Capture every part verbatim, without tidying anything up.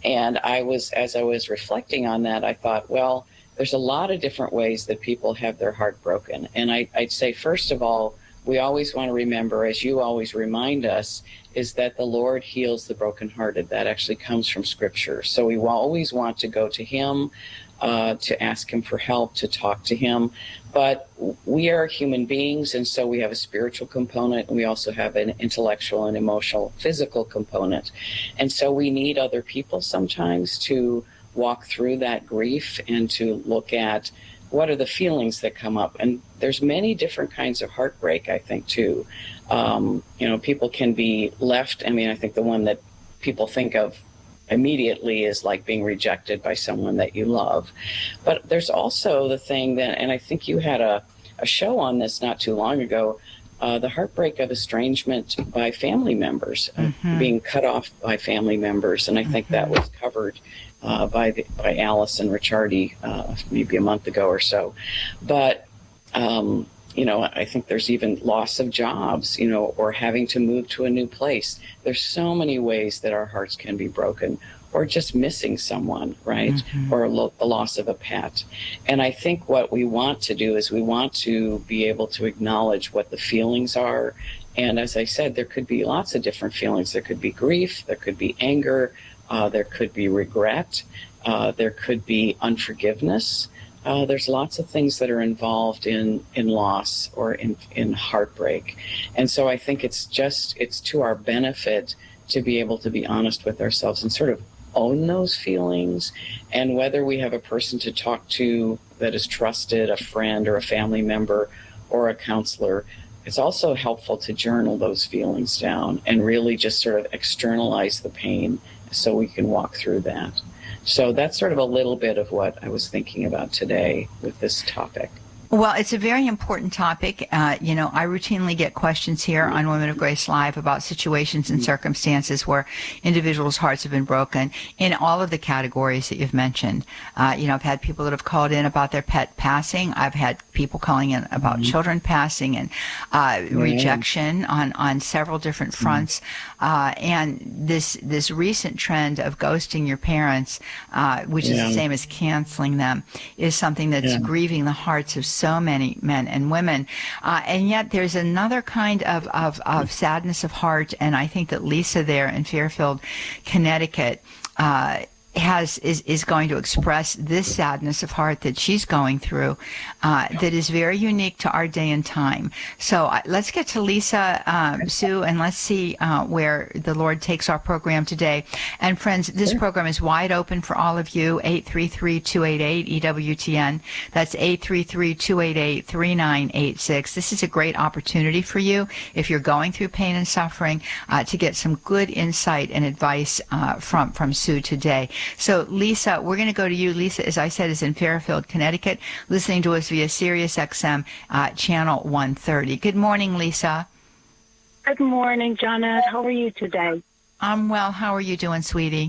And I was, as I was reflecting on that, I thought, well, there's a lot of different ways that people have their heart broken. And I, I'd say, first of all, we always want to remember, as you always remind us, is that the Lord heals the brokenhearted. That actually comes from Scripture. So we always want to go to Him, uh, to ask Him for help, to talk to Him. But we are human beings, and so we have a spiritual component, and we also have an intellectual and emotional, physical component. And so we need other people sometimes to walk through that grief and to look at what are the feelings that come up. And there's many different kinds of heartbreak, I think, too. Um, you know, people can be left. I mean, I think the one that people think of immediately is like being rejected by someone that you love. But there's also the thing that, and I think you had a, a show on this not too long ago, uh, the heartbreak of estrangement by family members, mm-hmm. uh, being cut off by family members. And I think mm-hmm. that was covered Uh, by the, by Allison Ricciardi uh, maybe a month ago or so. But, um, you know, I think there's even loss of jobs, you know, or having to move to a new place. There's so many ways that our hearts can be broken, or just missing someone, right? Mm-hmm. Or lo- the loss of a pet. And I think what we want to do is we want to be able to acknowledge what the feelings are. And as I said, there could be lots of different feelings. There could be grief, there could be anger, Uh, there could be regret, uh, there could be unforgiveness. Uh, there's lots of things that are involved in, in loss or in, in heartbreak. And so I think it's just, it's to our benefit to be able to be honest with ourselves and sort of own those feelings. And whether we have a person to talk to that is trusted, a friend or a family member or a counselor, it's also helpful to journal those feelings down and really just sort of externalize the pain so we can walk through that. So that's sort of a little bit of what I was thinking about today with this topic. Well, it's a very important topic. Uh, you know, I routinely get questions here on Women of Grace Live about situations and circumstances where individuals' hearts have been broken in all of the categories that you've mentioned. Uh, you know, I've had people that have called in about their pet passing. I've had people calling in about mm-hmm. children passing and uh, yeah. rejection on, on several different fronts. Mm-hmm. Uh, and this this recent trend of ghosting your parents, uh, which yeah. is the same as canceling them, is something that's yeah. grieving the hearts of so many men and women. Uh, and yet there's another kind of, of, of sadness of heart, and I think that Lisa there in Fairfield, Connecticut, uh, has is, is going to express this sadness of heart that she's going through uh, that is very unique to our day and time. So uh, let's get to Lisa, um, Sue, and let's see uh, where the Lord takes our program today. And friends, this program is wide open for all of you, eight three three, two eight eight, E W T N. That's eight three three, two eight eight, three nine eight six. This is a great opportunity for you, if you're going through pain and suffering, uh, to get some good insight and advice uh, from, from Sue today. So, Lisa, we're going to go to you. Lisa, as I said, is in Fairfield, Connecticut, listening to us via Sirius X M uh, channel one thirty. Good morning, Lisa. Good morning, Janet. How are you today? I'm well. How are you doing, sweetie?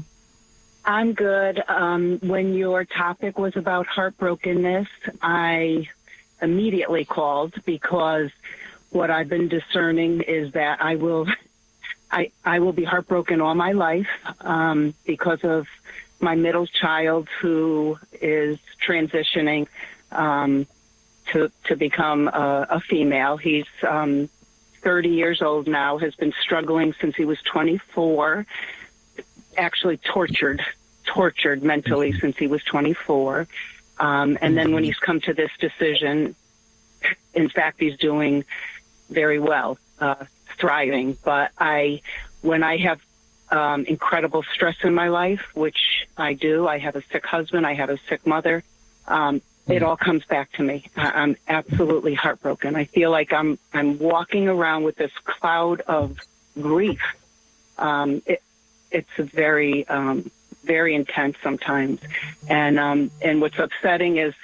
I'm good. Um, when your topic was about heartbrokenness, I immediately called because what I've been discerning is that I will, I, I will be heartbroken all my life um, because of my middle child, who is transitioning um, to to become a, a female. He's um, thirty years old now, has been struggling since he was twenty-four, actually tortured, tortured mentally mm-hmm. since he was twenty-four. Um, and then when he's come to this decision, in fact, he's doing very well, uh, thriving. But I, when I have Um, incredible stress in my life, which I do. I have a sick husband. I have a sick mother. Um, it all comes back to me. I- I'm absolutely heartbroken. I feel like I'm I'm walking around with this cloud of grief. Um, it, it's very um, very intense sometimes, and um, and what's upsetting is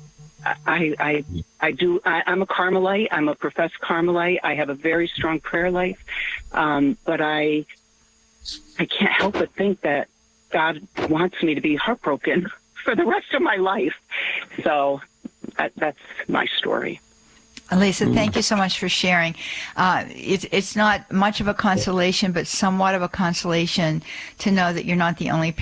I I I do. I, I'm a Carmelite. I'm a professed Carmelite. I have a very strong prayer life, um, but I. I can't help but think that God wants me to be heartbroken for the rest of my life. So that, that's my story. Lisa, thank you so much for sharing. Uh, it's it's not much of a consolation, but somewhat of a consolation to know that you're not the only